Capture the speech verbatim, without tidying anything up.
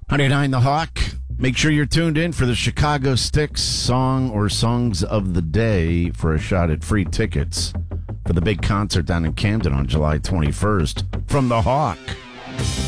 one oh nine The Hawk. Make sure you're tuned in for the Chicago Sticks song or songs of the day for a shot at free tickets for the big concert down in Camden on July twenty-first from The Hawk.